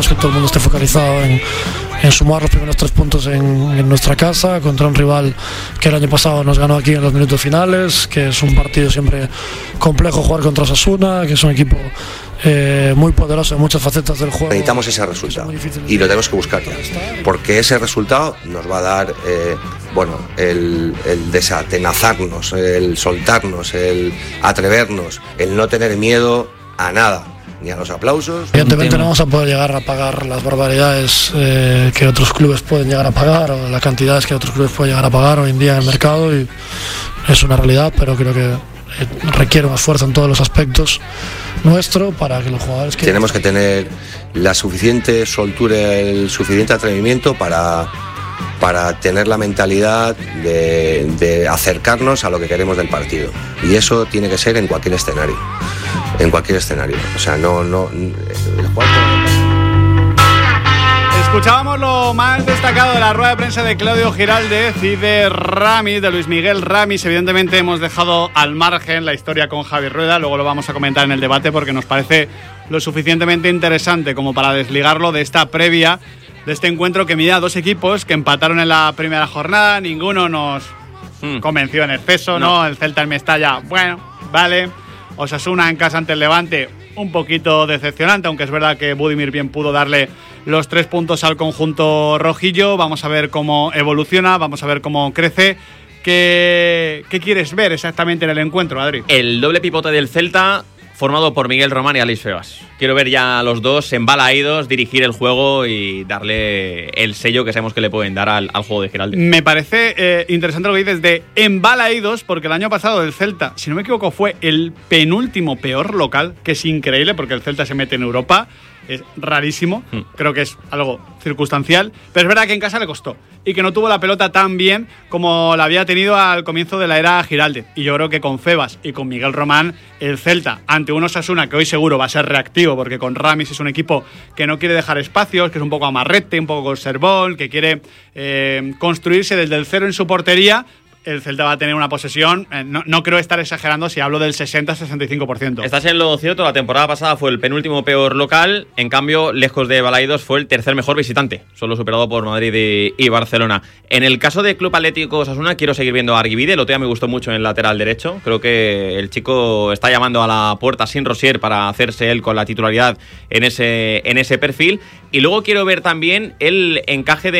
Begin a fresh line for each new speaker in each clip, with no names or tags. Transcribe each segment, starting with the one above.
queremos que todo el mundo esté focalizado en sumar los primeros 3 puntos en nuestra casa contra un rival que el año pasado nos ganó aquí en los minutos finales, que es un partido siempre complejo jugar contra Osasuna, que es un equipo muy poderoso en muchas facetas del juego.
Necesitamos ese resultado y lo tenemos que buscar ya, porque ese resultado nos va a dar el desatenazarnos, el soltarnos, el atrevernos, el no tener miedo a nada, ni a los aplausos.
Evidentemente no vamos a poder llegar a pagar las barbaridades que otros clubes pueden llegar a pagar, o las cantidades que otros clubes pueden llegar a pagar hoy en día en el mercado, y es una realidad, pero creo que requiere un esfuerzo en todos los aspectos nuestro para que los jugadores...
Tenemos que tener la suficiente soltura, el suficiente atrevimiento para tener la mentalidad de acercarnos a lo que queremos del partido, y eso tiene que ser en cualquier escenario. O sea, el jugador...
Escuchábamos lo más destacado de la rueda de prensa de Claudio Giraldez y de Ramis, de Luis Miguel Ramis. Evidentemente hemos dejado al margen la historia con Javi Rueda, luego lo vamos a comentar en el debate porque nos parece lo suficientemente interesante como para desligarlo de esta previa, de este encuentro que mide a dos equipos que empataron en la primera jornada. Ninguno nos convenció en exceso, ¿no? El Celta en Mestalla, bueno, vale. Osasuna en casa ante el Levante, un poquito decepcionante, aunque es verdad que Budimir bien pudo darle los 3 puntos al conjunto rojillo. Vamos a ver cómo evoluciona, vamos a ver cómo crece. ¿Qué quieres ver exactamente en el encuentro, Adri?
El doble pivote del Celta, formado por Miguel Román y Alex Febas. Quiero ver ya a los dos embalaídos dirigir el juego y darle el sello que sabemos que le pueden dar al juego de Giraldez. Me parece interesante lo que dices de embalaídos, porque el año pasado el Celta, si no me equivoco, fue el penúltimo peor local, que es increíble porque el Celta se mete en Europa. Es rarísimo, creo que es algo circunstancial, pero es verdad que en casa le costó y que no tuvo la pelota tan bien como la había tenido al comienzo de la era Giraldez. Y yo creo que con Febas y con Miguel Román, el Celta, ante un Osasuna que hoy seguro va a ser reactivo, porque con Ramis es un equipo que no quiere dejar espacios, que es un poco amarrete, un poco conservón, que quiere construirse desde el cero en su portería. El Celta va a tener una posesión, no creo estar exagerando si hablo del 60-65%. Estás en lo cierto, la temporada pasada fue el penúltimo peor local, en cambio, lejos de Balaidos, fue el tercer mejor visitante, solo superado por Madrid y Barcelona. En el caso de Club Atlético Osasuna, quiero seguir viendo a Argibide, el otro día me gustó mucho en el lateral derecho, creo que el chico está llamando a la puerta sin Rosier para hacerse él con la titularidad en ese perfil. Y luego quiero ver también el encaje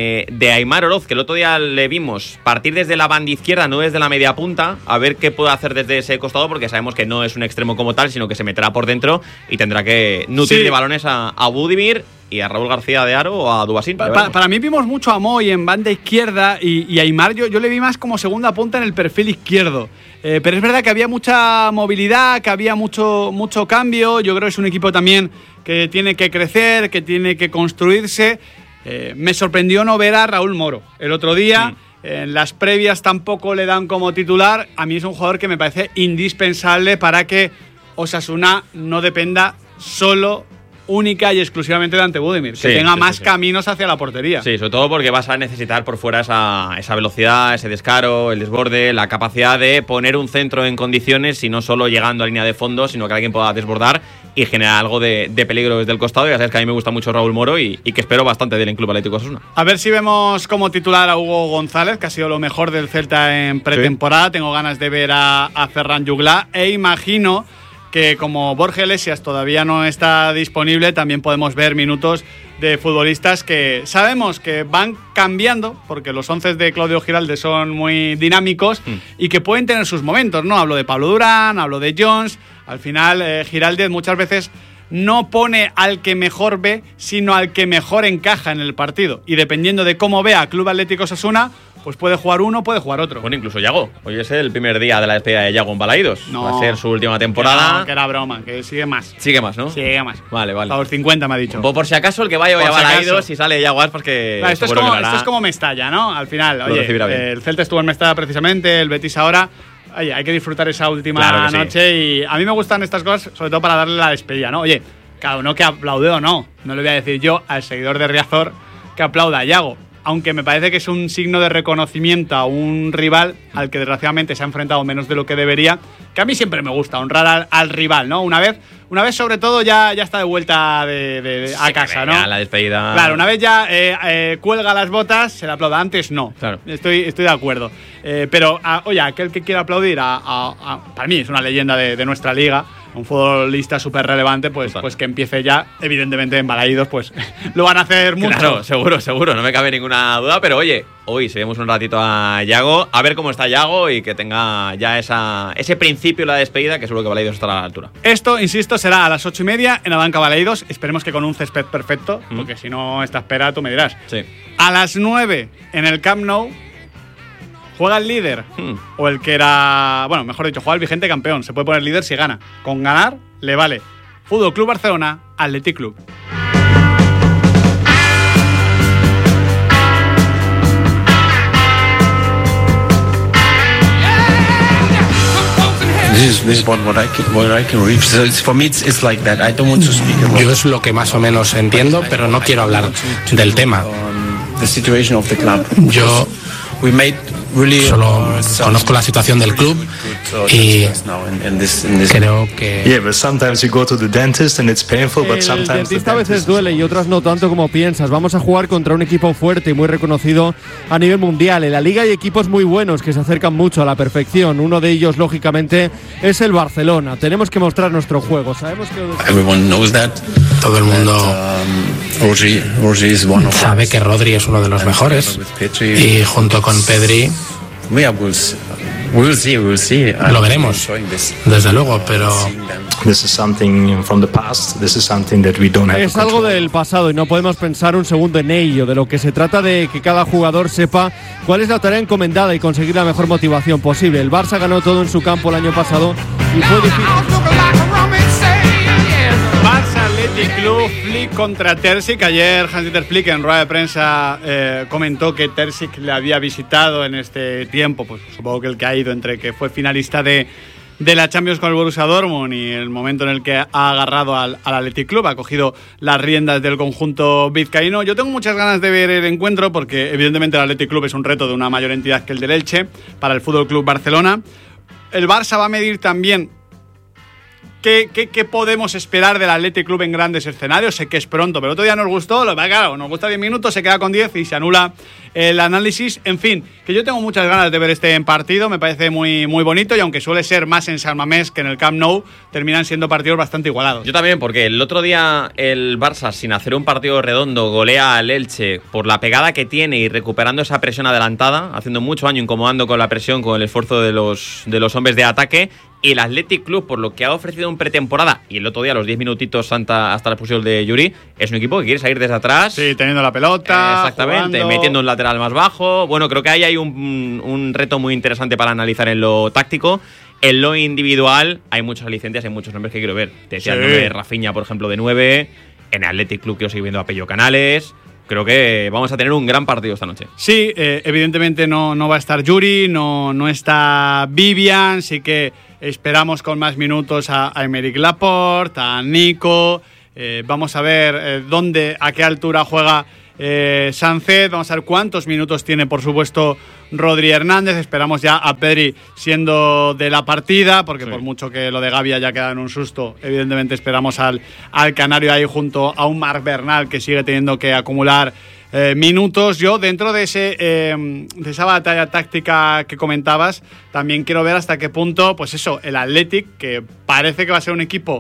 de Aimar Oroz, que el otro día le vimos partir desde la banda izquierda, no desde la media punta, a ver qué puede hacer desde ese costado, porque sabemos que no es un extremo como tal, sino que se meterá por dentro y tendrá que nutrir de balones a Budimir y a Raúl García de Aro o a Dubasín.
Para mí vimos mucho a Moy en banda izquierda y a Aimar yo le vi más como segunda punta en el perfil izquierdo. Pero es verdad que había mucha movilidad, que había mucho cambio. Yo creo que es un equipo también que tiene que crecer, que tiene que construirse. Me sorprendió no ver a Raúl Moro el otro día. En las previas tampoco le dan como titular. A mí es un jugador que me parece indispensable para que Osasuna no dependa solo, única y exclusivamente de ante Budimir, que tenga más caminos hacia la portería. Sí,
sobre todo porque vas a necesitar por fuera esa velocidad, ese descaro, el desborde, la capacidad de poner un centro en condiciones y no solo llegando a línea de fondo, sino que alguien pueda desbordar y generar algo de peligro desde el costado. Ya sabes que a mí me gusta mucho Raúl Moro y que espero bastante del Club Atlético Osasuna.
A ver si vemos como titular a Hugo González, que ha sido lo mejor del Celta en pretemporada. Tengo ganas de ver a Ferran Jugla e imagino que como Borja Iglesias todavía no está disponible, también podemos ver minutos de futbolistas que sabemos que van cambiando, porque los 11 de Claudio Giraldez son muy dinámicos y que pueden tener sus momentos, ¿no? Hablo de Pablo Durán, hablo de Jones. Al final, Giraldez muchas veces no pone al que mejor ve, sino al que mejor encaja en el partido. Y dependiendo de cómo vea Club Atlético Osasuna, pues puede jugar uno, puede jugar otro.
Bueno, incluso Yago. Hoy es el primer día de la despedida de Yago en Balaidos. No, va a ser su última temporada.
Que era broma, que sigue más.
Sigue más, ¿no?
Sigue más.
Vale.
A los 50 me ha dicho.
Por si acaso el que vaya hoy a Balaidos, si sale Yago es porque...
Claro, esto es como Mestalla, ¿no? Al final, oye, el Celta estuvo en Mestalla precisamente, el Betis ahora... Oye, hay que disfrutar esa última noche y a mí me gustan estas cosas, sobre todo para darle la despedida, ¿no? Oye, cada uno que aplaude o no le voy a decir yo al seguidor de Riazor que aplauda a Yago. aunque me parece que es un signo de reconocimiento a un rival al que desgraciadamente se ha enfrentado menos de lo que debería, que a mí siempre me gusta honrar al rival, ¿no? Una vez sobre todo ya está de vuelta a casa, ¿no?
La despedida.
Claro, una vez ya cuelga las botas, se le aplauda. Antes no.
Claro.
Estoy de acuerdo. Pero, oye, aquel que quiera aplaudir para mí es una leyenda de nuestra liga, un futbolista súper relevante, pues que empiece ya. Evidentemente en Balaídos pues lo van a hacer mucho.
Claro, seguro, no me cabe ninguna duda, pero oye, hoy seguimos un ratito a Yago, a ver cómo está Yago y que tenga ya ese principio de la despedida, que seguro que Balaídos estará a la altura.
Esto, insisto, será a las 8:30 en la banca Balaídos. Esperemos que con un césped perfecto, porque si no, esta espera tú me dirás.
Sí.
A las 9 en el Camp Nou juega el líder o el que era, bueno, mejor dicho, juega el vigente campeón. Se puede poner líder si gana. Con ganar le vale. Fútbol Club Barcelona, Athletic Club.
This is what I can reach. So for me, it's like that. I don't want to speak about.
Yo es lo que más o menos entiendo, pero no quiero hablar del tema.
The situation of the club.
Yo solo conozco la situación del club y creo que
Yeah, but sometimes you go to the dentist and it's painful, but
El
sometimes
dentista a veces duele y otras no tanto como piensas. Vamos a jugar contra un equipo fuerte y muy reconocido a nivel mundial. En la liga hay equipos muy buenos que se acercan mucho a la perfección. Uno de ellos, lógicamente, es el Barcelona. Tenemos que mostrar nuestro juego. Sabemos que
everyone knows that.
todo el mundo
Rodri is one of
sabe que Rodri es uno de los mejores y junto con Pedri
we'll see.
lo veremos, desde luego, pero
this is something from the past. This is something that we don't have.
es
to
algo
control.
del pasado y no podemos pensar un segundo en ello. De lo que se trata de que cada jugador sepa cuál es la tarea encomendada y conseguir la mejor motivación posible. El Barça ganó todo en su campo el año pasado y fue difícil.
Barça Athletic Club, Flick contra Terzic. Ayer Hans-Dieter Flick en rueda de prensa comentó que Terzic le había visitado en este tiempo, pues supongo que el que ha ido entre que fue finalista de la Champions con el Borussia Dortmund y el momento en el que ha agarrado al Athletic Club, ha cogido las riendas del conjunto vizcaíno. Yo tengo muchas ganas de ver el encuentro porque evidentemente el Athletic Club es un reto de una mayor entidad que el del Elche para el Fútbol Club Barcelona. El Barça va a medir también ¿Qué podemos esperar del Athletic Club en grandes escenarios? Sé que es pronto, pero otro día nos gustó, claro, nos gusta 10 minutos, se queda con 10 y se anula el análisis. En fin, que yo tengo muchas ganas de ver este partido, me parece muy, muy bonito y aunque suele ser más en San Mamés que en el Camp Nou, terminan siendo partidos bastante igualados.
Yo también, porque el otro día el Barça, sin hacer un partido redondo, golea al Elche por la pegada que tiene y recuperando esa presión adelantada, haciendo mucho daño, incomodando con la presión, con el esfuerzo de los hombres de ataque. Y el Athletic Club, por lo que ha ofrecido en pretemporada, y el otro día, los 10 minutitos hasta la expulsión de Yuri, es un equipo que quiere salir desde atrás.
Sí, teniendo la pelota.
Exactamente,
jugando,
metiendo un lateral más bajo. Bueno, creo que ahí hay un reto muy interesante para analizar en lo táctico. En lo individual, hay muchos alicientes, hay muchos nombres que quiero ver. Te decía el nombre de Rafinha, por ejemplo, de 9. En el Athletic Club quiero seguir viendo a Pello Canales. Creo que vamos a tener un gran partido esta noche.
Sí, evidentemente no va a estar Yuri, no está Vivian, sí que esperamos con más minutos a Aymeric Laporte, a Nico. Vamos a ver a qué altura juega Sánchez. Vamos a ver cuántos minutos tiene, por supuesto, Rodri Hernández. Esperamos ya a Pedri siendo de la partida, porque por mucho que lo de Gavi haya quedado en un susto, evidentemente esperamos al canario ahí junto a un Marc Bernal que sigue teniendo que acumular minutos. Yo, dentro de esa batalla táctica que comentabas, también quiero ver hasta qué punto, pues eso, el Athletic, que parece que va a ser un equipo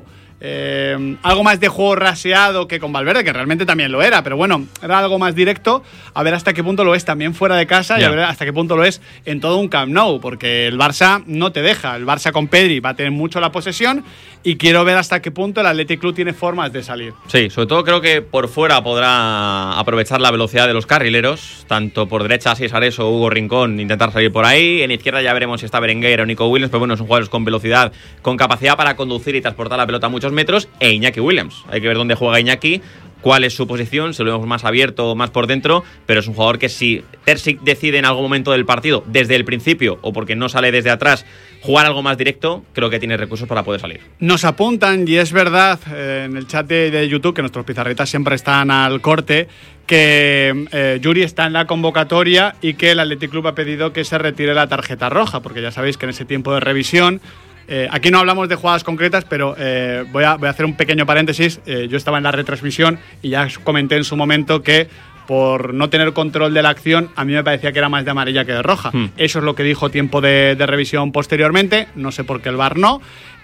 algo más de juego raseado que con Valverde, que realmente también lo era, pero bueno, era algo más directo. A ver hasta qué punto lo es también fuera de casa y a ver hasta qué punto lo es en todo un Camp Nou, porque el Barça no te deja. El Barça con Pedri va a tener mucho la posesión y quiero ver hasta qué punto el Athletic Club tiene formas de salir.
Sí, sobre todo creo que por fuera podrá aprovechar la velocidad de los carrileros, tanto por derecha si es Ares o Hugo Rincón, intentar salir por ahí. En izquierda ya veremos si está Berenguer o Nico Williams, pero bueno, son jugadores con velocidad, con capacidad para conducir y transportar la pelota a muchos metros, e Iñaki Williams. Hay que ver dónde juega Iñaki, cuál es su posición, se lo vemos más abierto, más por dentro, pero es un jugador que si Terzic decide en algún momento del partido, desde el principio o porque no sale desde atrás, jugar algo más directo, creo que tiene recursos para poder salir.
Nos apuntan, y es verdad, en el chat de YouTube, que nuestros pizarritas siempre están al corte, que Yuri está en la convocatoria y que el Athletic Club ha pedido que se retire la tarjeta roja, porque ya sabéis que en ese tiempo de revisión, aquí no hablamos de jugadas concretas, pero voy a hacer un pequeño paréntesis. Yo estaba en la retransmisión y ya comenté en su momento que por no tener control de la acción, a mí me parecía que era más de amarilla que de roja. Eso es lo que dijo tiempo de revisión posteriormente, no sé por qué el VAR no.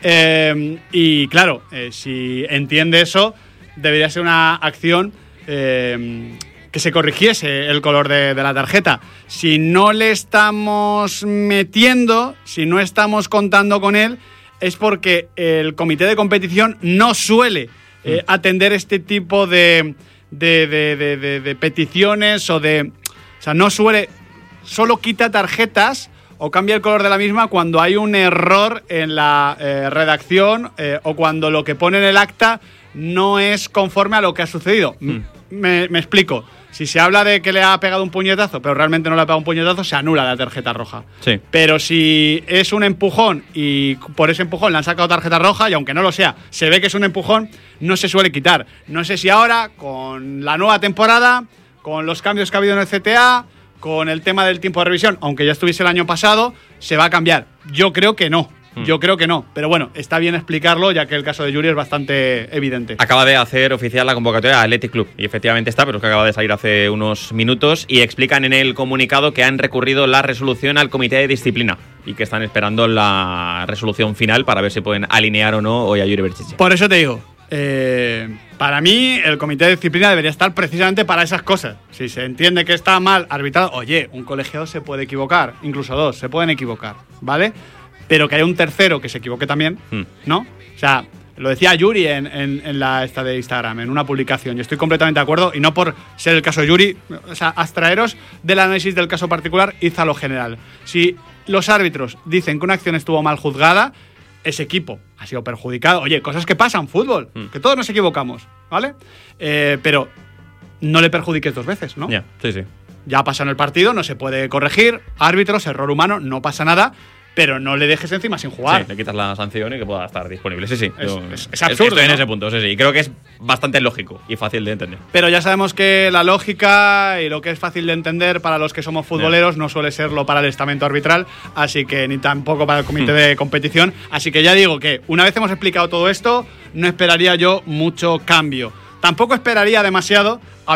Y claro, si entiende eso, debería ser una acción que se corrigiese el color de la tarjeta. Si no le estamos metiendo, si no estamos contando con él, es porque el comité de competición no suele atender este tipo de peticiones o sea, no suele, solo quita tarjetas o cambia el color de la misma cuando hay un error en la redacción o cuando lo que pone en el acta no es conforme a lo que ha sucedido. Me explico. Si se habla de que le ha pegado un puñetazo, pero realmente no le ha pegado un puñetazo, se anula la tarjeta roja.
Sí.
Pero si es un empujón y por ese empujón le han sacado tarjeta roja, y aunque no lo sea, se ve que es un empujón, no se suele quitar. No sé si ahora, con la nueva temporada, con los cambios que ha habido en el CTA, con el tema del tiempo de revisión, aunque ya estuviese el año pasado, se va a cambiar. Yo creo que no. Yo creo que no, pero bueno, está bien explicarlo, ya que el caso de Yuri es bastante evidente.
Acaba de hacer oficial la convocatoria de Athletic Club, y efectivamente está, pero es que acaba de salir hace unos minutos, y explican en el comunicado que han recurrido la resolución al comité de disciplina y que están esperando la resolución final para ver si pueden alinear o no hoy a Yuri Berchiche.
Por eso te digo, para mí el comité de disciplina debería estar precisamente para esas cosas. Si se entiende que está mal arbitrado, oye, un colegiado se puede equivocar, incluso dos se pueden equivocar, ¿vale? Pero que haya un tercero que se equivoque también, ¿no? O sea, lo decía Yuri en la esta de Instagram, en una publicación, y estoy completamente de acuerdo, y no por ser el caso de Yuri, o sea, abstraeros del análisis del caso particular, id a lo general. Si los árbitros dicen que una acción estuvo mal juzgada, ese equipo ha sido perjudicado. Oye, cosas que pasan, fútbol, que todos nos equivocamos, ¿vale? Pero no le perjudiques dos veces, ¿no?
Ya, sí.
Ya pasa en el partido, no se puede corregir, árbitros, error humano, no pasa nada, pero no le dejes encima sin jugar.
Sí, le quitas la sanción y que pueda estar disponible. Sí.
Es absurdo.
Estoy en
¿no?
ese punto, sí. Y creo que es bastante lógico y fácil de entender.
Pero ya sabemos que la lógica y lo que es fácil de entender para los que somos futboleros no suele serlo para el estamento arbitral, así que ni tampoco para el comité de competición. Así que ya digo que una vez hemos explicado todo esto, no esperaría yo mucho cambio. Tampoco esperaría demasiado a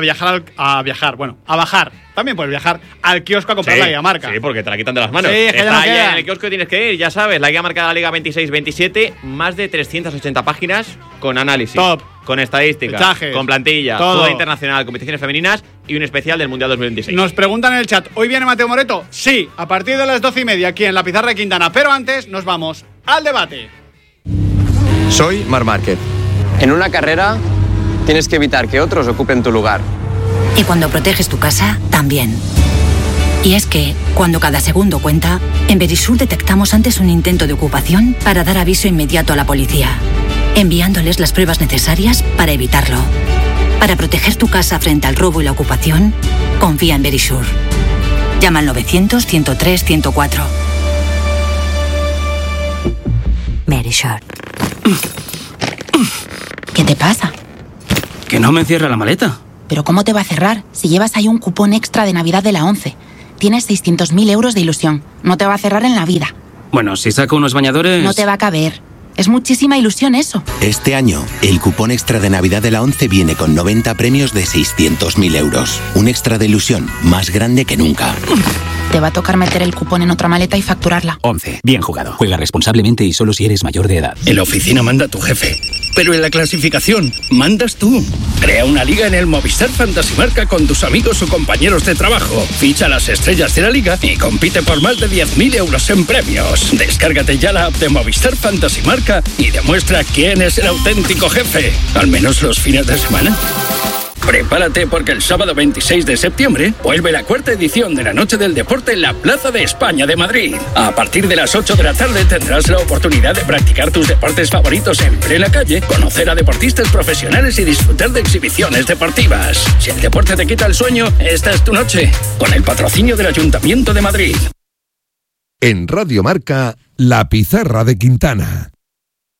bajar. También puedes viajar al kiosco a comprar la guía marca.
Sí, porque te la quitan de las manos.
Sí, es que
está
ahí
en el kiosco, tienes que ir, ya sabes. La guía marca de la Liga 26-27, más de 380 páginas con análisis.
Top.
Con estadísticas,
fichajes,
con plantilla,
todo.
fútbol internacional, competiciones femeninas y un especial del Mundial 2026.
Nos preguntan en el chat, ¿hoy viene Mateo Moreto? Sí, a partir de las 12:30 aquí en la Pizarra de Quintana. Pero antes nos vamos al debate.
Soy Marc Márquez. En una carrera tienes que evitar que otros ocupen tu lugar.
Y cuando proteges tu casa, también. Y es que, cuando cada segundo cuenta, en Verisur detectamos antes un intento de ocupación para dar aviso inmediato a la policía, enviándoles las pruebas necesarias para evitarlo. Para proteger tu casa frente al robo y la ocupación, confía en Verisur. Llama al 900-103-104. Verisur.
¿Qué te pasa?
Que no me cierra la maleta.
¿Pero cómo te va a cerrar si llevas ahí un cupón extra de Navidad de la 11? Tienes 600.000 euros de ilusión. No te va a cerrar en la vida.
Bueno, si saco unos bañadores...
No te va a caber. Es muchísima ilusión eso.
Este año, el cupón extra de Navidad de la 11 viene con 90 premios de 600.000 euros. Un extra de ilusión más grande que nunca.
Te va a tocar meter el cupón en otra maleta y facturarla.
11. Bien jugado. Juega responsablemente y solo si eres mayor de edad.
En la oficina manda tu jefe, pero en la clasificación mandas tú. Crea una liga en el Movistar Fantasy Marca con tus amigos o compañeros de trabajo. Ficha las estrellas de la liga y compite por más de 10.000 euros en premios. Descárgate ya la app de Movistar Fantasy Marca y demuestra quién es el auténtico jefe. Al menos los fines de semana. Prepárate porque el sábado 26 de septiembre vuelve la cuarta edición de la Noche del Deporte en la Plaza de España de Madrid. A partir de las 8 de la tarde tendrás la oportunidad de practicar tus deportes favoritos en plena calle, conocer a deportistas profesionales y disfrutar de exhibiciones deportivas. Si el deporte te quita el sueño, esta es tu noche, con el patrocinio del Ayuntamiento de Madrid.
En Radio Marca, La Pizarra de Quintana.